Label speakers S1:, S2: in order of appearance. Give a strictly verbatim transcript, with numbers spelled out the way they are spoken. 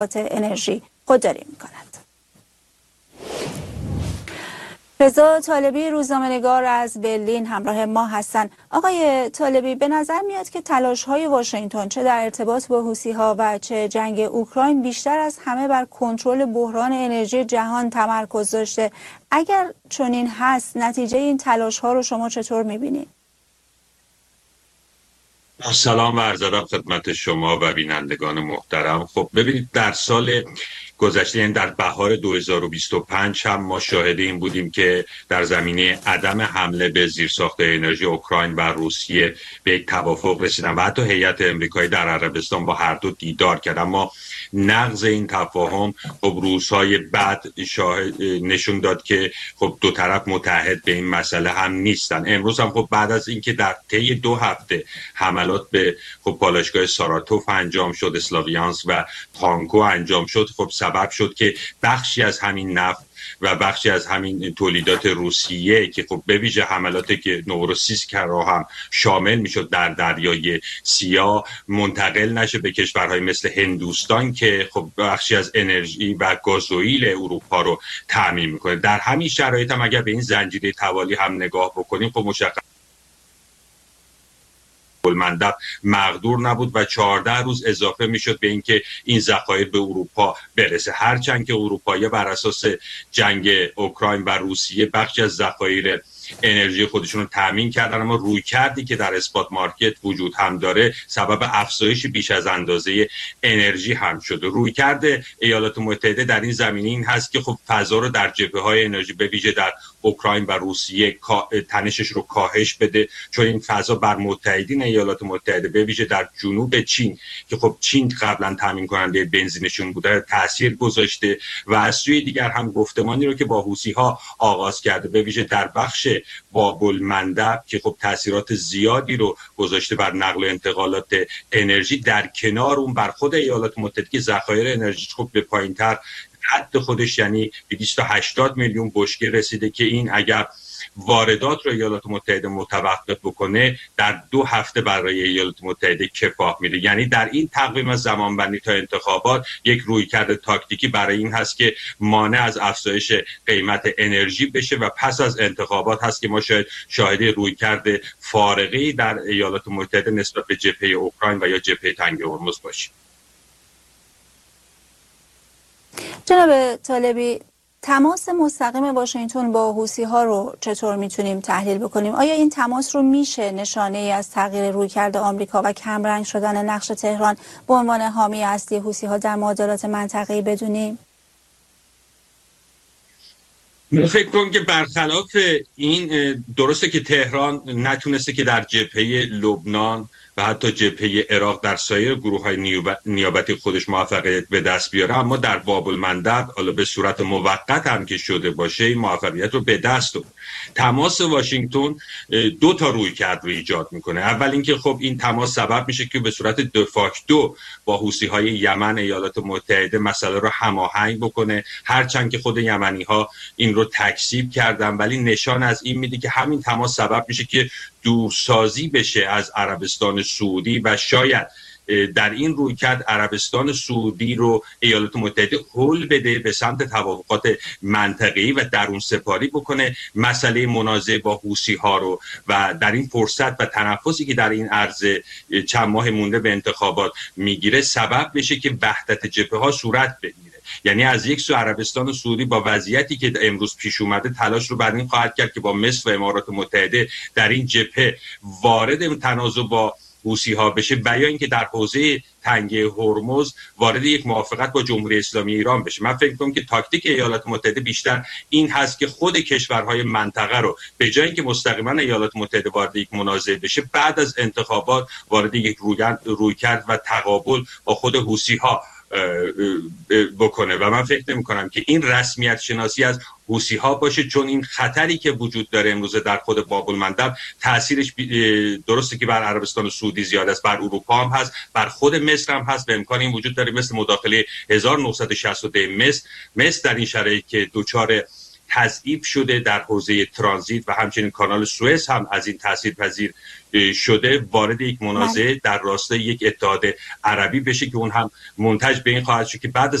S1: انرژی خودداری می‌کند. رضا طالبی روزنامه‌نگار از برلین همراه ما هستند. آقای طالبی، به نظر میاد که تلاش‌های واشنگتن چه در ارتباط با حوثی‌ها و چه جنگ اوکراین بیشتر از همه بر کنترل بحران انرژی جهان تمرکز داشته. اگر چنین هست، نتیجه این تلاش‌ها رو شما چطور می‌بینید؟
S2: سلام و عرض ادب خدمت شما و بینندگان محترم. خب ببینید، در سال گذشته، یعنی در بهار دو هزار و بیست و پنج هم ما شاهد این بودیم که در زمینه عدم حمله به زیرساخت انرژی اوکراین و روسیه به یک توافق رسیدن و حتی هیئت امریکایی در عربستان با هر دو دیدار کرد. اما نقض این تفاهم خب روزهای بعد شاهد نشون داد که خب دو طرف متحد به این مسئله هم نیستن. امروز هم خب بعد از اینکه در طی دو هفته حملات به خب پالایشگاه ساراتوف انجام شد، اسلاویانسک و تانکو انجام شد، خب سبب شد که بخشی از همین نفت و بخشی از همین تولیدات روسیه که خب به ویژه حملاتی که نوروسیسک را هم شامل میشد در دریای سیاه منتقل نشه به کشورهای مثل هندوستان که خب بخشی از انرژی و گازوئیل اروپا رو تامین میکنه. در همین شرایط هم اگر به این زنجیره توالی هم نگاه بکنیم، خب مشخص بابالمندب مقدور نبود و چهارده روز اضافه میشد به اینکه این ذخایر به اروپا برسه. هرچند که اروپایی بر اساس جنگ اوکراین و روسیه بخشی از ذخایر انرژی خودشون رو تامین کردن، اما روی کردی که در اسپات مارکت وجود هم داره سبب افزایش بیش از اندازه انرژی هم شده. روی کرده ایالات متحده در این زمینه این هست که خب فضا رو در جبهه‌های انرژی به ویژه در اوکراین و روسیه تنشش رو کاهش بده، چون این فضا بر متحدین ایالات متحده به ویژه در جنوب چین که خب چین قبلا تامین کننده بنزینشون بوده تاثیر گذاشته و از سوی دیگر هم گفتمانی رو که با حوثی‌ها آغاز کرده به ویژه در بخش بابالمندب که خب تاثیرات زیادی رو گذاشته بر نقل و انتقالات انرژی، در کنار اون بر خود ایالات متحده که ذخایر انرژی خب به پایین‌تر حد خودش یعنی به دویست و هشتاد میلیون بشکه رسیده که این اگر واردات رو ایالات متحده متوقف بکنه در دو هفته برای ایالات متحده کفاح میده. یعنی در این تقویم از زمانبندی تا انتخابات یک رویکرد تاکتیکی برای این هست که مانع از افزایش قیمت انرژی بشه و پس از انتخابات هست که ما شاید شاهد رویکرد فارغی در ایالات متحده نسبت به جبهه اوکراین و یا جبهه تنگ هرمز باشیم.
S1: جناب طالبی، تماس مستقیم واشنگتن با حوثی‌ها رو چطور میتونیم تحلیل بکنیم؟ آیا این تماس رو میشه نشانه ای از تغییر رویکرد آمریکا و کمرنگ شدن نقش تهران به عنوان حامی اصلی حوثی‌ها در معادلات منطقه‌ای بدونیم؟
S2: من فکر کنم که برخلاف این درسته که تهران نتونسته که در جبهه لبنان و حتی جبهه عراق در سایر گروه‌های نیابتی خودش موفقیت به دست بیاره، اما در بابالمندب حالا به صورت موقت هم که شده باشه این موفقیت رو به دست آورد. تماس واشنگتن دو تا رویکرد رو ایجاد میکنه. اول اینکه خب این تماس سبب میشه که به صورت دفاکتو با حوثی‌های یمن ایالات متحده مسئله رو هماهنگ بکنه، هرچند که خود یمنی‌ها این رو تکذیب کردن، ولی نشان از این میده که همین تماس سبب میشه که دورسازی بشه از عربستان سعودی و شاید در این رویکرد عربستان سعودی رو ایالات متحده هل بده به سمت توافقات منطقه‌ای و درون سپاری بکنه، مسئله منازعه با حوثی‌ها رو و در این فرصت و تنفسی که در این عرض چند ماه مونده به انتخابات میگیره سبب بشه که وحدت جبهه‌ها صورت بگیره. یعنی از یک سو عربستان سعودی با وضعیتی که امروز پیش اومده تلاش رو بر این خواهد کرد که با مصر و امارات متحده در این جبهه وارد تنازع با حوثی‌ها بشه و یا اینکه در حوزه تنگه هرمز وارد یک موافقت با جمهوری اسلامی ایران بشه. من فکر می‌کنم که تاکتیک ایالات متحده بیشتر این هست که خود کشورهای منطقه رو به جای اینکه مستقیما ایالات متحده وارد یک منازعه بشه، بعد از انتخابات وارد یک رویکرد و تقابل با خود حوثی‌ها بکنه و من فکر نمی کنم که این رسمیت شناسی از حوثی‌ها باشه، چون این خطری که وجود داره امروز در خود بابالمندب تاثیرش درسته که بر عربستان سعودی زیاد است، بر اروپا هم هست، بر خود مصر هم هست و امکان این وجود داره مثل مداخله هزار و نهصد و شصت و دو مصر مصر در این شرایط که دوچار تضعیف شده در حوزه ترانزیت و همچنین کانال سوئز هم از این تاثیرپذیر شده، وارد یک منازعه در راستای یک اتحاد عربی بشه که اون هم منتج به این خواهد شد که بعد